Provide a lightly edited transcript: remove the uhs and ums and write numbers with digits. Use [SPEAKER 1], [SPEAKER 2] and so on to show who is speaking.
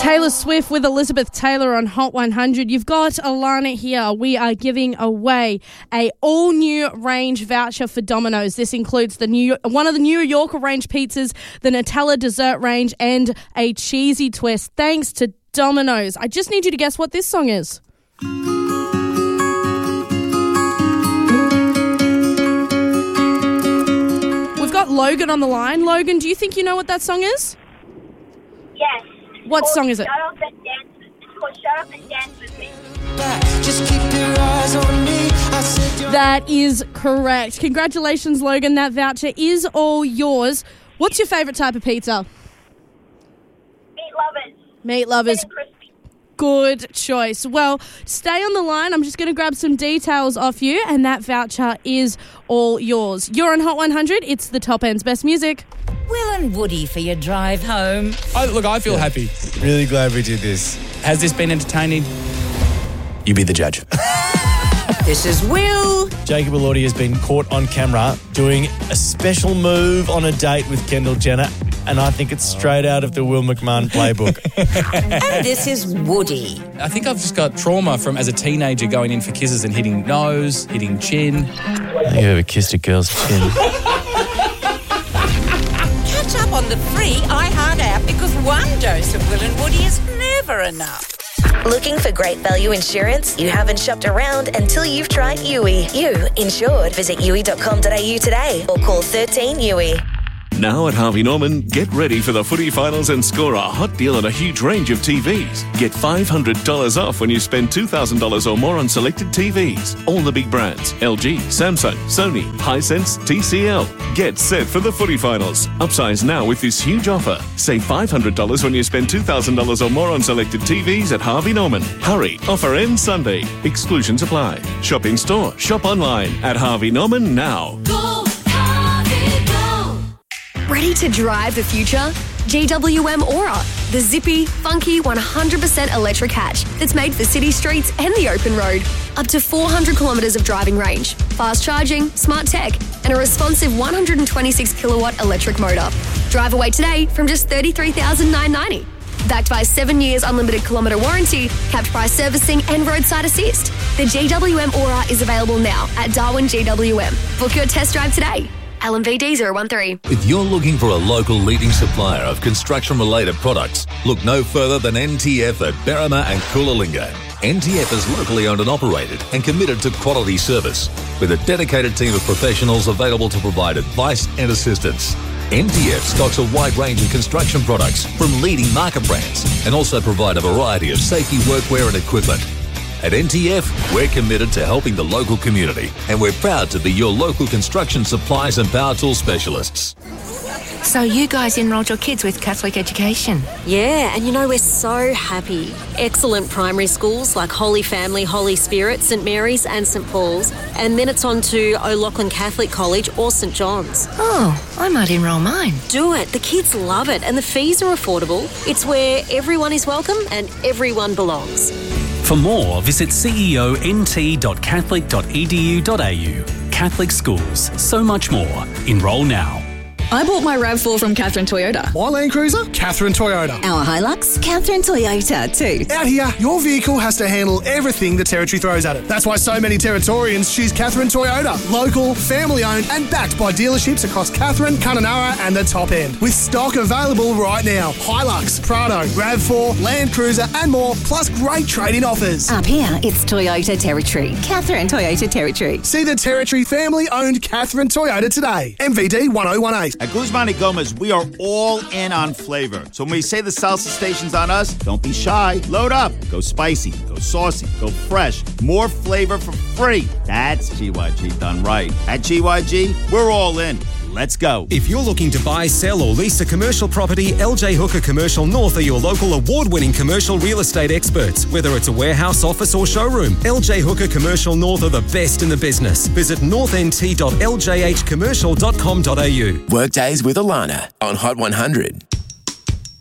[SPEAKER 1] Taylor Swift with Elizabeth Taylor on Hot 100. You've got Alana here. We are giving away a all-new range voucher for Domino's. This includes one of the New Yorker range pizzas, the Nutella dessert range, and a cheesy twist. Thanks to Domino's. I just need you to guess what this song is. We've got Logan on the line. Logan, do you think you know what that song is?
[SPEAKER 2] Yes.
[SPEAKER 1] What song is it?
[SPEAKER 2] Shut Up and Dance. It's called Shut Up and Dance With Me.
[SPEAKER 3] Just keep your eyes on me.
[SPEAKER 1] That is correct. Congratulations, Logan. That voucher is all yours. What's your favourite type of pizza?
[SPEAKER 2] Meat lovers.
[SPEAKER 1] Meat lovers.
[SPEAKER 2] Thin and crispy.
[SPEAKER 1] Good choice. Well, stay on the line. I'm just going to grab some details off you, and that voucher is all yours. You're on Hot 100. It's the top end's best music.
[SPEAKER 4] Will and Woody for your drive home.
[SPEAKER 5] I feel happy.
[SPEAKER 6] Really glad we did this.
[SPEAKER 5] Has this been entertaining? You be the judge.
[SPEAKER 4] This is Will.
[SPEAKER 6] Jacob Elordi has been caught on camera doing a special move on a date with Kendall Jenner, and I think it's straight out of the Will McMahon playbook.
[SPEAKER 4] And this is Woody.
[SPEAKER 5] I think I've just got trauma from as a teenager going in for kisses and hitting nose, hitting chin.
[SPEAKER 6] I think you ever kissed a girl's chin.
[SPEAKER 4] Catch up on the free iHeart app because one dose of Will and Woody is never enough.
[SPEAKER 7] Looking for great value insurance? You haven't shopped around until you've tried Yui. You insured. Visit yui.com.au today or call 13 Yui.
[SPEAKER 8] Now at Harvey Norman, get ready for the footy finals and score a hot deal on a huge range of TVs. Get $500 off when you spend $2,000 or more on selected TVs. All the big brands: LG, Samsung, Sony, Hisense, TCL. Get set for the footy finals. Upsize now with this huge offer. Save $500 when you spend $2,000 or more on selected TVs at Harvey Norman. Hurry, offer ends Sunday. Exclusions apply. Shop in store, shop online at Harvey Norman now.
[SPEAKER 9] Ready to drive the future? GWM Aura, the zippy, funky, 100% electric hatch that's made for city streets and the open road. Up to 400 kilometres of driving range, fast charging, smart tech, and a responsive 126 kilowatt electric motor. Drive away today from just $33,990. Backed by 7 years unlimited kilometre warranty, capped price servicing and roadside assist. The GWM Aura is available now at Darwin GWM. Book your test drive today. LMVD 013.
[SPEAKER 10] If you're looking for a local leading supplier of construction-related products, look no further than NTF at Berrima and Coolalingga. NTF is locally owned and operated and committed to quality service, with a dedicated team of professionals available to provide advice and assistance. NTF stocks a wide range of construction products from leading market brands and also provide a variety of safety workwear and equipment. At NTF, we're committed to helping the local community, and we're proud to be your local construction supplies and power tool specialists.
[SPEAKER 11] So you guys enrolled your kids with Catholic education?
[SPEAKER 12] Yeah, and we're so happy. Excellent primary schools like Holy Family, Holy Spirit, St Mary's and St Paul's. And then it's on to O'Loughlin Catholic College or St John's.
[SPEAKER 11] Oh, I might enrol mine.
[SPEAKER 12] Do it. The kids love it and the fees are affordable. It's where everyone is welcome and everyone belongs.
[SPEAKER 13] For more, visit ceont.catholic.edu.au. Catholic schools, so much more. Enrol now.
[SPEAKER 14] I bought my RAV4 from Catherine Toyota.
[SPEAKER 15] My Land Cruiser? Catherine Toyota.
[SPEAKER 14] Our Hilux? Catherine Toyota too.
[SPEAKER 15] Out here, your vehicle has to handle everything the Territory throws at it. That's why so many Territorians choose Catherine Toyota. Local, family-owned and backed by dealerships across Catherine, Kununurra and the top end. With stock available right now. Hilux, Prado, RAV4, Land Cruiser and more, plus great trade-in offers.
[SPEAKER 14] Up here, it's Toyota Territory. Catherine Toyota Territory.
[SPEAKER 15] See the Territory family-owned Catherine Toyota today. MVD 1018.
[SPEAKER 16] At Guzman y Gomez, we are all in on flavor. So when we say the salsa station's on us, don't be shy. Load up. Go spicy. Go saucy. Go fresh. More flavor for free. That's GYG done right. At GYG, we're all in. Let's go.
[SPEAKER 17] If you're looking to buy, sell or lease a commercial property, LJ Hooker Commercial North are your local award-winning commercial real estate experts. Whether it's a warehouse, office or showroom, LJ Hooker Commercial North are the best in the business. Visit northnt.ljhcommercial.com.au.
[SPEAKER 18] Workdays with Alana on Hot 100.